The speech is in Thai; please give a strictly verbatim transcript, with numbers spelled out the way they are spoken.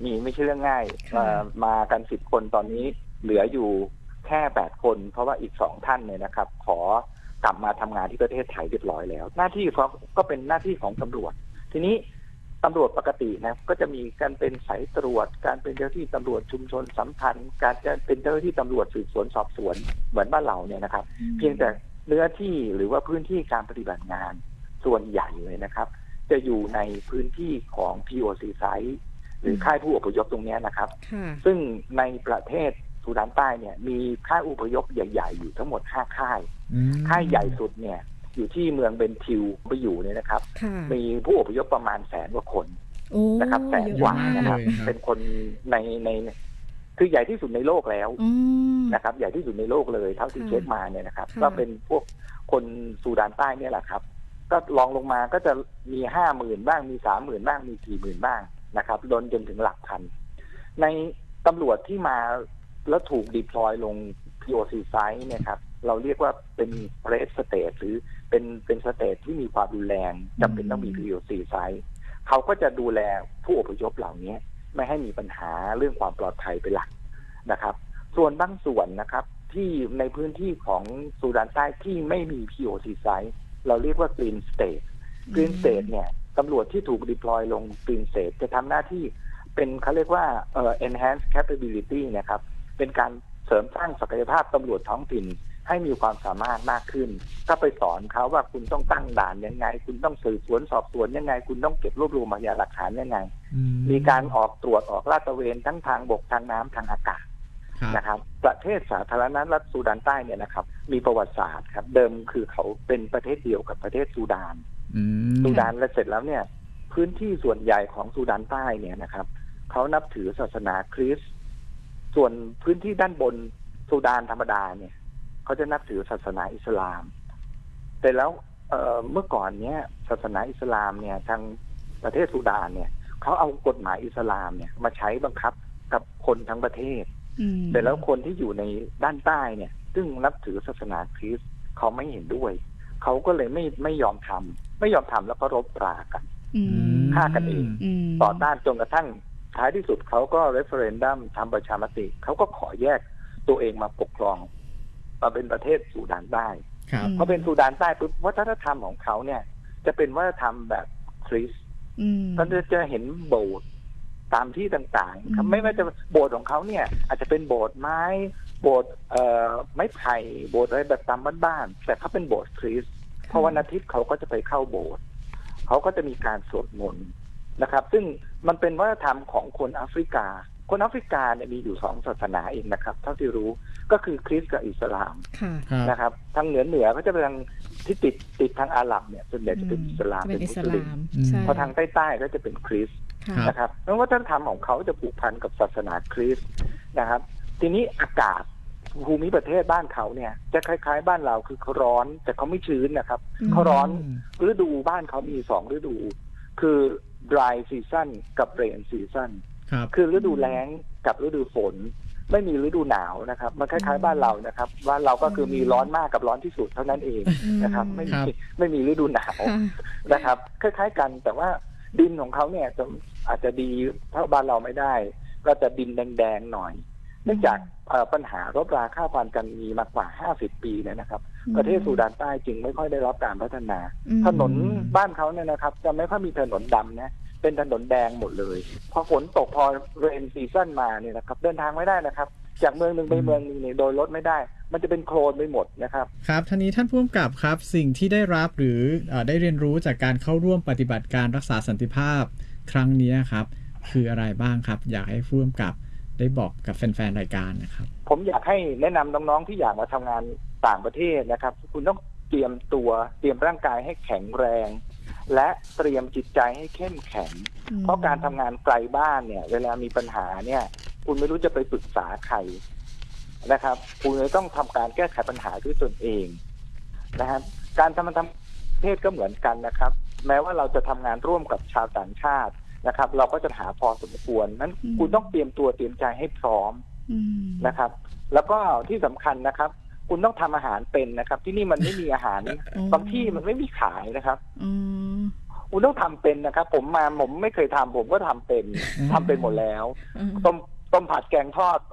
มีไม่ใช่เรื่องง่ายมากันสิบคนตอนนี้เหลืออยู่แค่แปดคนเพราะว่าอีกสองท่านเนี่ยนะครับขอกลับมาทำงานที่ประเทศไทยเรียบร้อยแล้วหน้าที่เขาก็เป็นหน้าที่ของตำรวจทีนี้ตำรวจปกตินะก็จะมีการเป็นสายตรวจการเป็นเจ้าที่ตำรวจชุมชนสัมพันธ์การจะเป็นเจ้าที่ตำรวจสืบสวนสอบสวนเหมือนบ้านเราเนี่ยนะครับเพียงแต่เนื้อที่หรือว่าพื้นที่การปฏิบัติงานส่วนใหญ่เลยนะครับจะอยู่ในพื้นที่ของ พี โอ ซี Site หรือค่ายผู้อพยพตรงนี้นะครับซึ่งในประเทศซูดานใต้เนี่ยมีค่ายอพยพใหญ่ๆอยู่ทั้งหมดห้าค่ายค่ายใหญ่สุดเนี่ยอยู่ที่เมืองเบนทิวไปอยู่เนี่ยนะครับมีผู้อพยพประมาณแสนกว่าคนนะครับแสนกว่านะครับเป็นคนในในคือใหญ่ที่สุดในโลกแล้วนะครับใหญ่ที่สุดในโลกเลยเท่าที่เช็คมาเนี่ยนะครับก็เป็นพวกคนซูดานใต้เนี่ยแหละครับก็ลองลงมาก็จะมีห้าหมื่นบ้างมีสามหมื่นบ้างมีสี่หมื่นบ้างนะครับล้นจนถึงหลักพันในตำรวจที่มาแล้วถูกดิพลอยลง พี โอ ซี Site เนี่ยครับเราเรียกว่าเป็น Red State หรือเป็นเป็นสเตทที่มีความรุนแรงจำเป็นต้องมี พี โอ ซี Site เขาก็จะดูแลผู้อพยพเหล่านี้ไม่ให้มีปัญหาเรื่องความปลอดภัยเป็นหลักนะครับส่วนบางส่วนนะครับที่ในพื้นที่ของซูดานใต้ที่ไม่มี พี โอ ซี Site เราเรียกว่า Green State Green State เนี่ยตำรวจที่ถูกดิพลอยลง Green State จะทำหน้าที่เป็นเขาเรียกว่าเอ่อ enhanced capability นะครับเป็นการเสริมสร้างศักยภาพตำรวจท้องถิ่นให้มีความสามารถมากขึ้นก็ไปสอนเขาว่าคุณต้องตั้งด่านยังไงคุณต้องสืบสวนสอบสวนยังไงคุณต้องเก็บรวบรวมพยานหลักฐานยังไงมีการออกตรวจออกลาดตระเวนทั้งทางบกทางน้ำทางอากาศนะครับประเทศสาธารณรัฐซูดานใต้เนี่ยนะครับมีประวัติศาสตร์ครับเดิมคือเขาเป็นประเทศเดียวกับประเทศซูดานซูดานแล้วเสร็จแล้วเนี่ยพื้นที่ส่วนใหญ่ของซูดานใต้เนี่ยนะครับเขานับถือศาสนาคริสต์ส่วนพื้นที่ด้านบนซูดานธรรมดาเนี่ยเขาจะนับถือศาสนาอิสลามแต่แล้ว เ, เมื่อก่อนเนี้ยศาสนาอิสลามเนี่ยทางประเทศซูดานเนี่ยเขาเอากฎหมายอิสลามเนี่ยมาใช้บังคับกับคนทั้งประเทศแต่แล้วคนที่อยู่ในด้านใต้เนี่ยซึ่งนับถือศาสนาคริสต์เขาไม่เห็นด้วยเขาก็เลยไม่ไม่ยอมทำไม่ยอมทำแล้วก็รบปรากันฆ่ากันเองต่อต้านจนกระทั่งท้ายที่สุดเขาก็เรฟเฟอเรนดัมทำประชามติเขาก็ขอแยกตัวเองมาปกครองมาเป็นประเทศซูดานใต้พอเป็นซูดานใต้ปุ๊บวัฒนธรรมของเขาเนี่ยจะเป็นวัฒนธรรมแบบคริสต์ก็จะเห็นโบสถ์ตามที่ต่างๆไม่ว่าจะโบสถ์ของเขาเนี่ยอาจจะเป็นโบสถ์ไม้โบสถ์เอ่อไม้ไผ่โบสถ์อะไรแบบตามบ้านๆแต่เขาเป็นโบสถ์คริสต์พอวันอาทิตย์เขาก็จะไปเข้าโบสถ์เขาก็จะมีการสวดมนต์นะครับซึ่งมันเป็นวัฒนธรรมของคนแอฟริกาคนแอฟริกาเนี่ยมีอยู่สองศาสนาเองนะครับเท่าที่รู้ก็คือคริสต์กับอิสลามนะครับทางเหนือเหนือก็จะเป็นทางที่ติดติดทางอาหรับเนี่ยส่วนใหญ่จะเป็นอิสลามเป็นมุสลิมพอทางใต้ๆก็จะเป็นคริสต์นะครับเพราะว่าวัฒนธรรมของเขาจะผูกพันกับศาสนาคริสต์นะครับทีนี้อากาศภูมิประเทศบ้านเขาเนี่ยจะคล้ายๆบ้านเราคือเขาร้อนแต่เขาไม่ชื้นนะครับเขาร้อนฤดูบ้านเขามีสองฤดูคือ dry season กับ rain season คือฤดูแล้งกับฤดูฝนไม่มีฤดูหนาวนะครับมันคล้ายๆบ้านเรานะครับบ้านเราก็คือมีร้อนมากกับร้อนที่สุดเท่านั้นเองนะครับไม่มีไม่มีฤดูหนาวนะครับคล้ายๆกันแต่ว่าดินของเขาเนี่ยจะอาจจะดีเท่าบ้านเราไม่ได้ก็จะดินแดงๆหน่อยเนื่องจากปัญหารบราฆ่าฟันกันมีมากกว่าห้าสิบปีเนี่ยนะครับประเทศซูดานใต้จึงไม่ค่อยได้รับการพัฒนาถนนบ้านเขาเนี่ยนะครับจะไม่ค่อยมีถนนดำนะเป็นถนนแดงหมดเลยพอฝนตกพอเรนซีซั่นมาเนี่ยนะครับเดินทางไม่ได้นะครับจากเมืองหนึ่งไปเมืองนึงเนี่ยโดยรถไม่ได้มันจะเป็นโคลนไปหมดนะครับครับท่านี้ท่านผู้กำกับครับสิ่งที่ได้รับหรือได้เรียนรู้จากการเข้าร่วมปฏิบัติการรักษาสันติภาพครั้งนี้ครับคืออะไรบ้างครับอยากให้ผู้กำกับได้บอกกับแฟนๆรายการนะครับผมอยากให้แนะนำน้องๆที่อยากมาทำงานต่างประเทศนะครับคุณต้องเตรียมตัวเตรียมร่างกายให้แข็งแรงและเตรียมจิตใจให้เข้มแข็งเพราะการทำงานไกลบ้านเนี่ยเวลามีปัญหาเนี่ยคุณไม่รู้จะไปปรึกษาใครนะครับคุณจะต้องทำการแก้ไขปัญหาด้วยตนเองนะครับการทำงานประเทศก็เหมือนกันนะครับแม้ว่าเราจะทำงานร่วมกับชาวต่างชาตินะครับเราก็จะหาพอสมควรนั้นคุณต้องเตรียมตัวเตรียมใจให้พร้อมนะครับแล้วก็ที่สำคัญนะครับคุณต้องทำอาหารเป็นนะครับที่นี่มันไม่มีอาหารบางที่มันไม่มีขายนะครับคุณต้องทำเป็นนะครับผมมาผมไม่เคยทำผมก็ทำเป็นทำเป็นหมดแล้วอืมต้มต้มผัดแกงทอด